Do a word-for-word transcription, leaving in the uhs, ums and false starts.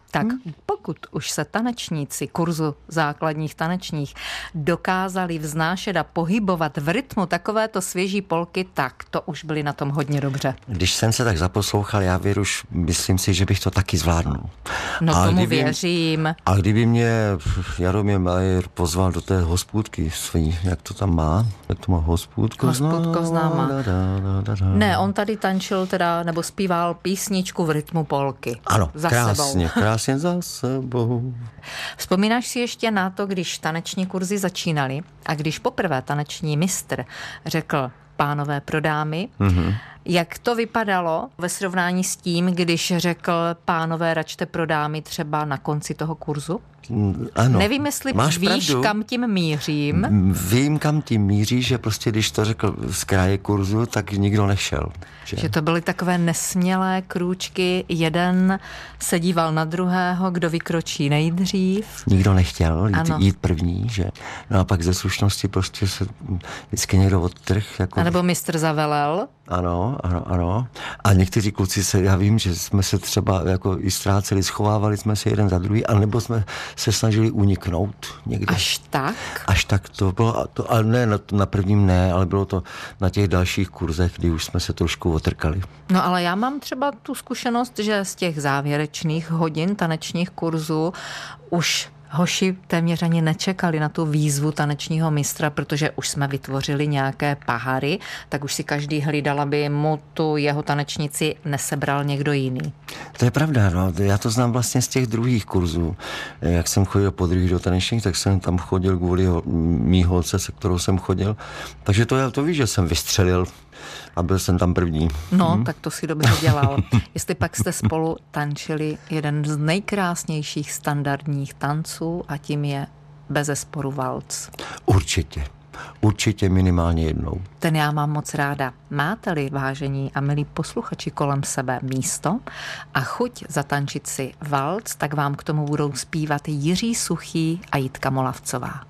Tak pokud už se tanečníci kurzu základních tanečních dokázali vznášet a pohybovat v rytmu takovéto svěží polky, tak to už byli na tom hodně dobře. Když jsem se tak zaposlouchal, já věruš, myslím si, že bych to taky zvládnul. No a tomu kdyby, věřím. A kdyby mě Jaromír Majer pozval do té hospůdky svý, jak to tam má? Jak to má hospůdko? Hospůdko známá. Ne, on tady tančil teda, nebo zpíval písničku v rytmu polky. Ano, za krásně, sebou. krásně za sebou. Vzpomínáš si ještě na to, když taneční kurzy začínaly a když poprvé taneční mistr řekl pánové pro dámy, mm-hmm. jak to vypadalo ve srovnání s tím, když řekl pánové račte pro dámy třeba na konci toho kurzu? Ano. Nevím, jestli Máš víš, pravdu. kam tím mířím. Vím, kam tím míří, že prostě když to řekl z kraje kurzu, tak nikdo nešel. Že, že to byly takové nesmělé krůčky, jeden se díval na druhého, kdo vykročí nejdřív. Nikdo nechtěl jít, jít první, že? No a pak ze slušnosti prostě se vždycky někdo odtrh. Jako... A nebo mistr zavelel. Ano, ano, ano. A někteří kluci se, já vím, že jsme se třeba jako i ztráceli, schovávali jsme se jeden za druhý, anebo jsme se snažili uniknout někde. Až tak? Až tak to bylo, to, ale ne, na, na prvním ne, ale bylo to na těch dalších kurzech, kdy už jsme se trošku otrkali. No ale já mám třeba tu zkušenost, že z těch závěrečných hodin tanečních kurzů už hoši téměř ani nečekali na tu výzvu tanečního mistra, protože už jsme vytvořili nějaké pahary, tak už si každý hlídal, aby mu tu jeho tanečnici nesebral někdo jiný. To je pravda, no. Já to znám vlastně z těch druhých kurzů. Jak jsem chodil po druhých do tanečních, tak jsem tam chodil kvůli mý holce, se kterou jsem chodil. Takže to já to víš, že jsem vystřelil a byl jsem tam první. No, hmm. tak to si dobře dělal. Jestli pak jste spolu tančili jeden z nejkrásnějších standardních tanců a tím je bezesporu valc. Určitě. Určitě minimálně jednou. Ten já mám moc ráda. Máte-li, vážení a milí posluchači, kolem sebe místo a chuť zatančit si valc, tak vám k tomu budou zpívat Jiří Suchý a Jitka Molavcová.